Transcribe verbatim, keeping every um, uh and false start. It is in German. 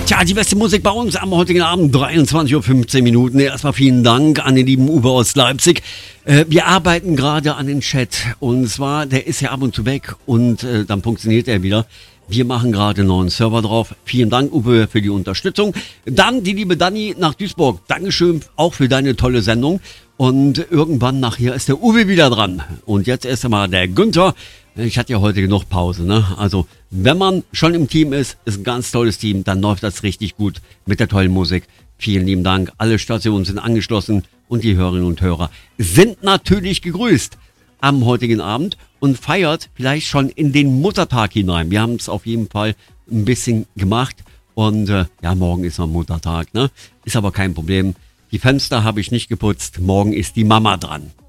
Tja, die beste Musik bei uns am heutigen Abend, dreiundzwanzig Uhr fünfzehn Minuten. Erstmal vielen Dank an den lieben Uwe aus Leipzig. Äh, wir arbeiten gerade an den Chat und zwar, der ist ja ab und zu weg und äh, dann funktioniert er wieder. Wir machen gerade einen neuen Server drauf. Vielen Dank, Uwe, für die Unterstützung. Dann die liebe Dani nach Duisburg. Dankeschön auch für deine tolle Sendung. Und irgendwann nachher ist der Uwe wieder dran. Und jetzt erst einmal der Günther. Ich hatte ja heute genug Pause, ne? Also, wenn man schon im Team ist, ist ein ganz tolles Team, dann läuft das richtig gut mit der tollen Musik. Vielen lieben Dank. Alle Stationen sind angeschlossen und die Hörerinnen und Hörer sind natürlich gegrüßt am heutigen Abend und feiert vielleicht schon in den Muttertag hinein. Wir haben es auf jeden Fall ein bisschen gemacht und äh, ja, morgen ist noch Muttertag, ne? Ist aber kein Problem. Die Fenster habe ich nicht geputzt. Morgen ist die Mama dran.